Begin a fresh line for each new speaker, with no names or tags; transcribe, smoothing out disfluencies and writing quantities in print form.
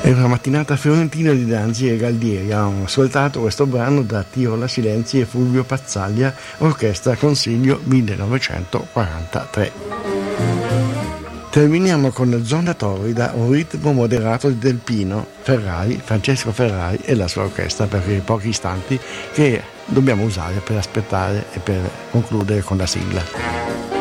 È una mattinata fiorentina di Danzi e Galdieri. Hanno ascoltato questo brano da Tiola Silenzi e Fulvio Pazzaglia, Orchestra Consiglio 1943. Terminiamo con Zona Torrida, un ritmo moderato di Delpino Ferrari, Francesco Ferrari e la sua orchestra, per quei pochi istanti che dobbiamo usare per aspettare e per concludere con la sigla.